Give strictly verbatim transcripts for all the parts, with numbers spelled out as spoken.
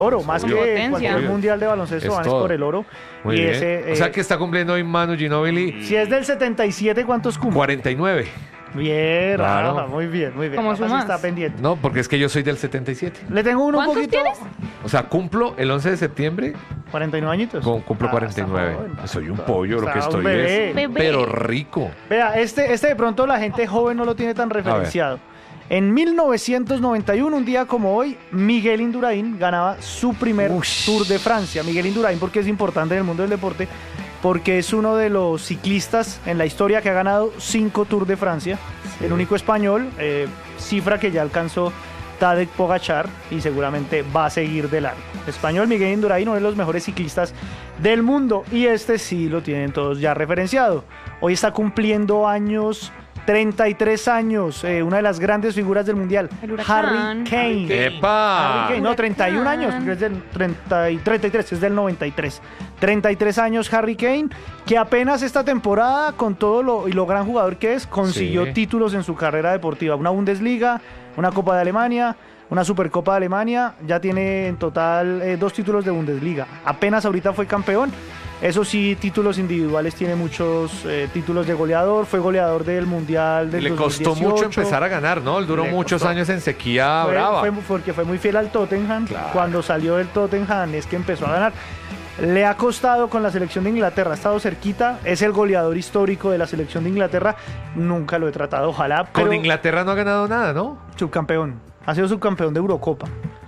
oro, más Obvio. que Potencia. cualquier Obvio. mundial de baloncesto Es van es todo. por el oro. Muy y bien. ese, O sea eh, que está cumpliendo hoy Manu Ginóbili si es del setenta y siete, ¿cuántos cumple? cuarenta y nueve. Bien, Claro. Rafa, muy bien, muy bien. ¿Cómo Rafa sí sumas? está pendiente. No, porque es que yo soy del setenta y siete. Le tengo uno un ¿Cuántos poquito. tienes? O sea, cumplo el once de septiembre, cuarenta y nueve añitos. con- cumplo Ah, cuarenta y nueve. está joven, Soy un está- pollo, lo está que un estoy bebé. es, Bebé. pero rico. Vea, este, este de pronto la gente joven no lo tiene tan referenciado. En mil novecientos noventa y uno, un día como hoy, Miguel Indurain ganaba su primer Ush. Tour de Francia. Miguel Indurain, porque es importante en el mundo del deporte, porque es uno de los ciclistas en la historia que ha ganado cinco Tours de Francia. Sí. El único español, eh, cifra que ya alcanzó Tadej Pogacar y seguramente va a seguir de largo. Español, Miguel Indurain, uno de los mejores ciclistas del mundo, y este sí lo tienen todos ya referenciado. Hoy está cumpliendo años, treinta y tres años, eh, una de las grandes figuras del mundial, El huracán. Harry Kane. ¡Epa! Harry Kane, no, treinta y un Huracán. años, porque es del treinta y treinta y tres, es del noventa y tres. treinta y tres años Harry Kane, que apenas esta temporada, con todo lo y lo gran jugador que es, consiguió Sí. títulos en su carrera deportiva. Una Bundesliga, una Copa de Alemania, una Supercopa de Alemania, ya tiene en total eh, dos títulos de Bundesliga. Apenas ahorita fue campeón. Eso sí, títulos individuales, tiene muchos eh, títulos de goleador, fue goleador del Mundial del Le costó mucho empezar a ganar, ¿no? Él duró Le muchos costó. años en sequía fue, brava. fue- porque fue muy fiel al Tottenham. Claro. Cuando salió del Tottenham es que empezó a ganar. Le ha costado con la selección de Inglaterra, ha estado cerquita, es el goleador histórico de la selección de Inglaterra. Nunca lo he tratado, ojalá, Con pero Inglaterra no ha ganado nada, ¿no? subcampeón. Ha sido subcampeón de Eurocopa.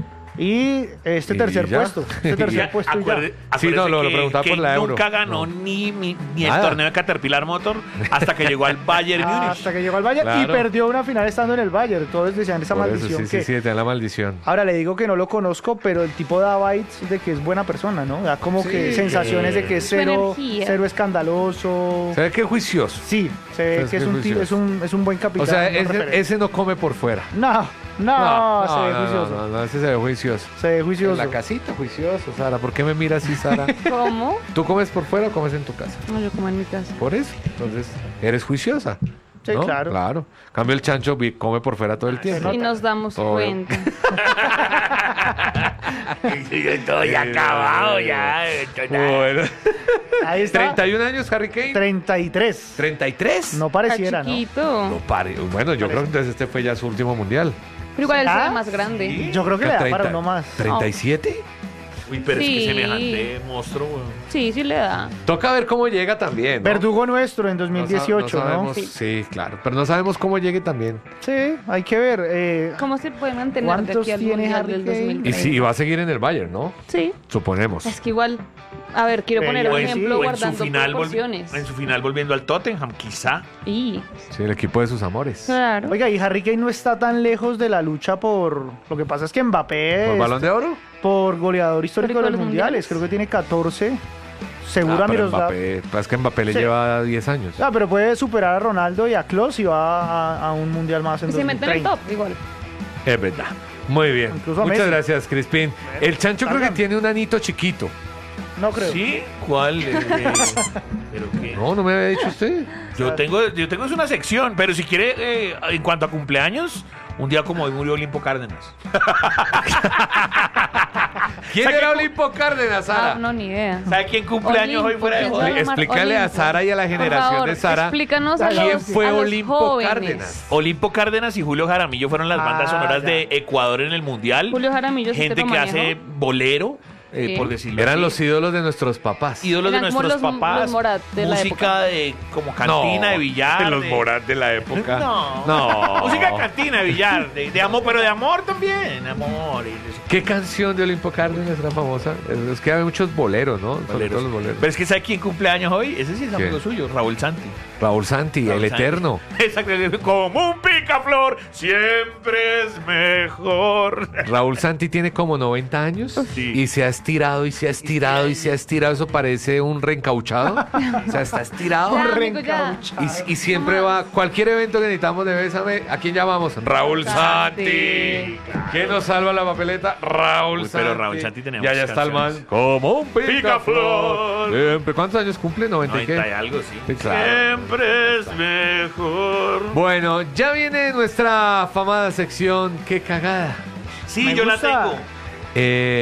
Y este ¿Y tercer ya? puesto, este tercer puesto y ya. Acuerde- Sí, no, acuérdese lo- lo que- preguntaba que por la Euro. Nunca ganó ni, ni, ni el Nada. torneo de Caterpillar Motor hasta que llegó al Bayern Múnich. Hasta que llegó al Bayern y Claro. perdió una final estando en el Bayern. Todos decían esa Por eso, maldición sí, que... sí, sí, te da la maldición. Ahora le digo que no lo conozco, pero el tipo da vibes de que es buena persona, ¿no? Da como Sí, que sensaciones de que es Su cero, energía. cero escandaloso. Se ve que es juicioso. Sí, se ve Es que es que un, es tipo- es, juicioso. un, es un buen capitán. O sea, un ese, referente. ese no come por fuera. No, no, se ve no, juicioso. No, no, no, ese se ve juicioso. Se ve En juicioso. la casita, juicioso, Sara. ¿Por qué me miras así, Sara? ¿Cómo? ¿Tú comes por fuera o comes en tu casa? No, yo como en mi casa. Por eso. Entonces, eres juiciosa. Sí, ¿no? claro. Claro. Cambio el chancho vi- come por fuera todo el tiempo. Y nos damos Todo. cuenta. Estoy acabado ya. esto nada. Bueno. Ahí está. treinta y un años, Harry Kane. treinta y tres. ¿treinta y tres? No Está pareciera, ¿no? chiquito. No pare. Bueno, yo creo que entonces este fue ya su último mundial. Pero igual él se ¿Ah? ve más grande. Yo creo que le da treinta para uno más. ¿treinta y siete? Uy, pero es Sí. que semejante monstruo, weón. Sí, sí le da. Toca ver cómo llega también, ¿no? Verdugo nuestro en dos mil dieciocho, no, ¿no? sabemos- sí. claro. Pero no sabemos cómo llegue también. Sí, hay que ver. eh, ¿Cómo se puede mantener de ¿Cuántos aquí al tiene Mundial Harry del Kane? Y dos mil treinta? sí, va a seguir en el Bayern, ¿no? Sí. Suponemos. Es que igual, a ver, quiero poner Pero un sí, ejemplo O en su, guardando final volvi- proporciones. en su final volviendo al Tottenham, quizá. Y, Sí, el equipo de sus amores. claro. Oiga, y Harry Kane no está tan lejos de la lucha por... Lo que pasa es que Mbappé... ¿Por es balón de oro? por goleador histórico de ¿Histórico de los los mundiales. mundiales? Creo que tiene catorce. Seguro Ah, a pero Miroslav. Mbappé, pues es que Mbappé le Sí. lleva diez años. Ah, pero puede superar a Ronaldo y a Klose y va a, a un mundial más en Y se mete en el dos mil treinta. top, igual. Es verdad. Muy bien. Incluso a Muchas Messi. gracias, Crispín. El chancho creo que Salgan. tiene un anito chiquito. No creo. ¿Sí? ¿Cuál? Eh, eh, ¿Pero qué? No, no me había dicho usted. Yo tengo, yo tengo es una sección, pero si quiere, eh, en cuanto a cumpleaños, un día como hoy murió Olimpo Cárdenas. ¿Quién ¿Sabe era quién- Olimpo Cárdenas, Ah, Sara? no, ni idea. ¿Sabe quién cumpleaños Olimpo, hoy fuera de ¿quién joda? sabe? Explícale a Olimpo. Sara y a la Por generación favor, de Sara. explícanos a ¿Quién los, fue a los Olimpo jóvenes. Cárdenas? Olimpo Cárdenas y Julio Jaramillo fueron las bandas Ah, sonoras ya. de Ecuador en el Mundial. Julio Jaramillo sí te Gente lo que manejo. hace bolero, eh, Sí. por decirlo Eran así. los ídolos de nuestros papás. ídolos de Eran como nuestros los- papás. los Morat de la música época. de como cantina de billar. De los de- Morat de la época. No. No. Música de cantina de billar, de, de amor, pero de amor también, amor. y- ¿Qué canción de Olimpo Cárdenas era famosa? Es que hay muchos boleros, ¿no? Sobre boleros. todo los boleros. Pero es que ¿sabe quién cumpleaños hoy? Ese sí es amigo ¿Quién? suyo, Raúl Santi. Raúl Santi, Raúl el Santi. eterno. Exacto, como un picaflor, siempre es mejor. Raúl Santi tiene como noventa años Sí. y se ha estirado y se ha estirado y se ha estirado. Eso parece un reencauchado. O sea, está estirado. Ya, Un amigo, ya. reencauchado. Y, y siempre va, cualquier evento que necesitamos de Bésame, ¿a quién llamamos? Raúl Santi. Santi. ¿Quién nos salva la papeleta? Raúl Uy, Santi. pero Raúl Santi tenía Ya, ya muchas está el man. canciones. Como un picaflor. Picaflor. Siempre. ¿Cuántos años cumple? ¿noventa y noventa y qué? algo, sí. Sí, claro. Siempre es mejor. Bueno, ya viene nuestra afamada sección. ¡Qué cagada! Sí, Me yo la gusta. tengo. Eh,